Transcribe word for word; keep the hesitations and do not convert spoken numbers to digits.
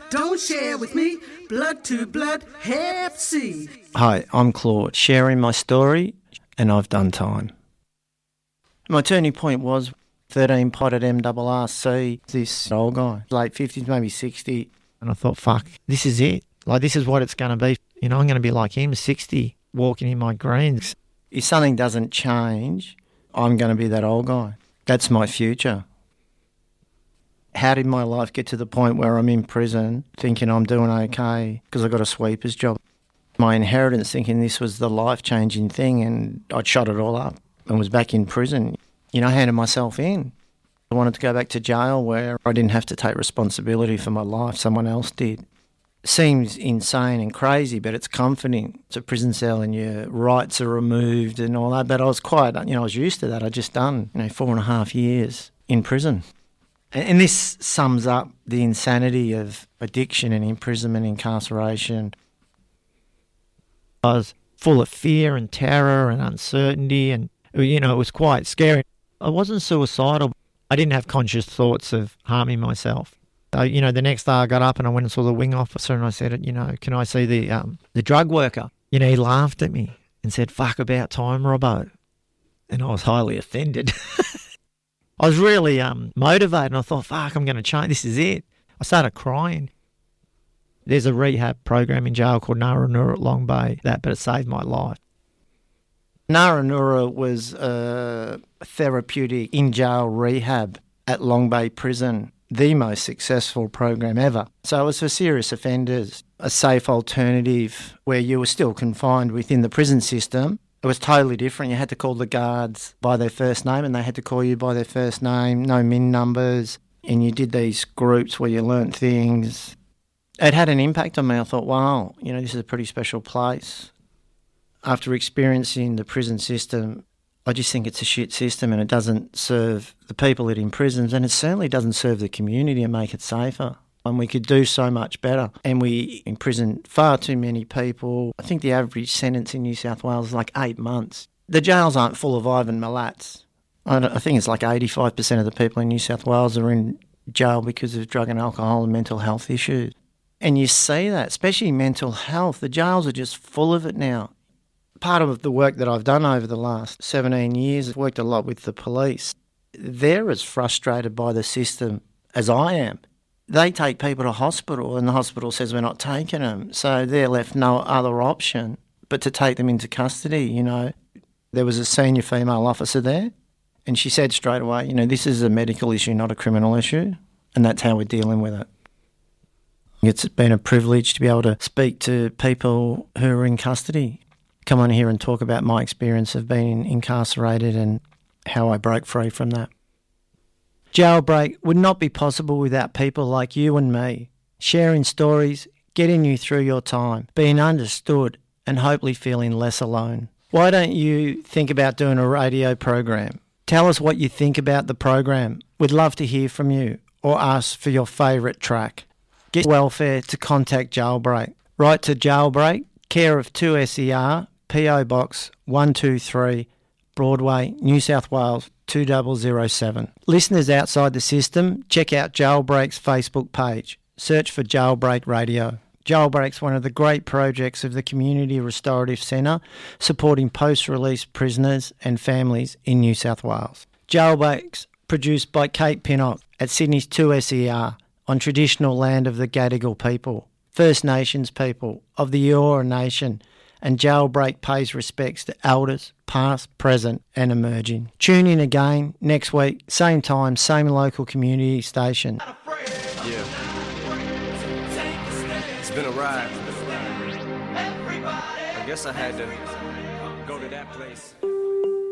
Don't share with me, blood to blood, Hep C. Hi, I'm Claude, sharing my story, and I've done time. My turning point was thirteen potted M R R C, this old guy, late fifties, maybe sixty. And I thought, fuck, this is it. Like, this is what it's going to be. You know, I'm going to be like him, sixty, walking in my greens. If something doesn't change, I'm going to be that old guy. That's my future. How did my life get to the point where I'm in prison thinking I'm doing okay because I got a sweeper's job? My inheritance thinking this was the life-changing thing, and I'd shot it all up and was back in prison. You know, I handed myself in. I wanted to go back to jail where I didn't have to take responsibility for my life, someone else did. Seems insane and crazy, but it's comforting. It's a prison cell and your rights are removed and all that. But I was quite, you know, I was used to that. I'd just done, you know, four and a half years in prison. And this sums up the insanity of addiction and imprisonment, incarceration. I was full of fear and terror and uncertainty, and, you know, it was quite scary. I wasn't suicidal. I didn't have conscious thoughts of harming myself. So, you know, the next day I got up and I went and saw the wing officer and I said, you know, can I see the um, the drug worker? You know, he laughed at me and said, fuck about time, Robbo. And I was highly offended. I was really um, motivated and I thought, fuck, I'm going to change. This is it. I started crying. There's a rehab program in jail called Narranura at Long Bay, that, but it saved my life. Narranura was a therapeutic in-jail rehab at Long Bay Prison, the most successful program ever. So it was for serious offenders, a safe alternative where you were still confined within the prison system. It was totally different. You had to call the guards by their first name and they had to call you by their first name, no min numbers. And you did these groups where you learnt things. It had an impact on me. I thought, wow, you know, this is a pretty special place. After experiencing the prison system, I just think it's a shit system and it doesn't serve the people it imprisons, and it certainly doesn't serve the community and make it safer. And we could do so much better. And we imprison far too many people. I think the average sentence in New South Wales is like eight months. The jails aren't full of Ivan Milats. I, I think it's like eighty-five percent of the people in New South Wales are in jail because of drug and alcohol and mental health issues. And you see that, especially mental health. The jails are just full of it now. Part of the work that I've done over the last seventeen years, I've worked a lot with the police. They're as frustrated by the system as I am. They take people to hospital and the hospital says we're not taking them. So they're left no other option but to take them into custody, you know. There was a senior female officer there and she said straight away, you know, this is a medical issue, not a criminal issue, and that's how we're dealing with it. It's been a privilege to be able to speak to people who are in custody, come on here and talk about my experience of being incarcerated and how I broke free from that. Jailbreak would not be possible without people like you and me, sharing stories, getting you through your time, being understood and hopefully feeling less alone. Why don't you think about doing a radio program? Tell us what you think about the program. We'd love to hear from you or ask for your favourite track. Get welfare to contact Jailbreak. Write to Jailbreak, care of two S E R, P O Box one two three, Broadway, New South Wales two zero zero seven. Listeners outside the system, check out Jailbreak's Facebook page. Search for Jailbreak Radio. Jailbreak's one of the great projects of the Community Restorative Centre, supporting post-release prisoners and families in New South Wales. Jailbreak's produced by Kate Pinnock at Sydney's two S E R on traditional land of the Gadigal people, First Nations people of the Eora Nation, and Jailbreak pays respects to elders, past, present and emerging. Tune in again next week, same time, same local community station. Yeah. It's been a ride. I guess I had to go to that place.